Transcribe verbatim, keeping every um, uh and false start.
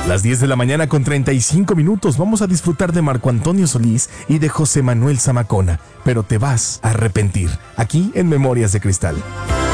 Las diez de la mañana con treinta y cinco minutos vamos a disfrutar de Marco Antonio Solís y de José Manuel Zamacona, pero te vas a arrepentir, aquí en Memorias de Cristal.